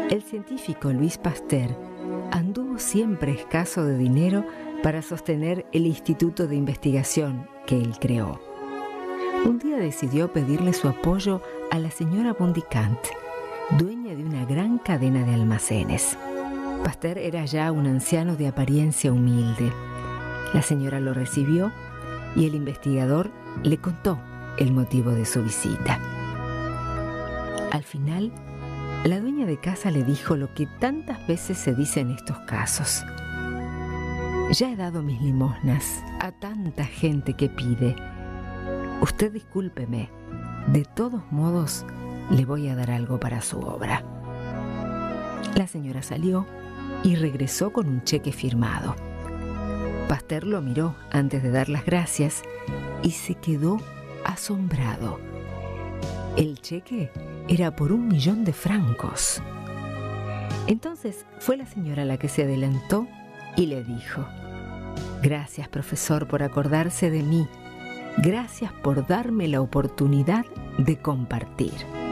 El científico Louis Pasteur anduvo siempre escaso de dinero para sostener el instituto de investigación que él creó. Un día decidió pedirle su apoyo a la señora Bondicant, dueña de una gran cadena de almacenes. Pasteur era ya un anciano de apariencia humilde. La señora lo recibió y el investigador le contó el motivo de su visita. Al final, la dueña de casa le dijo lo que tantas veces se dice en estos casos: ya he dado mis limosnas a tanta gente que pide. Usted discúlpeme, de todos modos le voy a dar algo para su obra. La señora salió y regresó con un cheque firmado. Pasteur lo miró antes de dar las gracias y se quedó asombrado. El cheque era por 1.000.000 de francos. Entonces fue la señora la que se adelantó y le dijo: gracias, profesor, por acordarse de mí. Gracias por darme la oportunidad de compartir.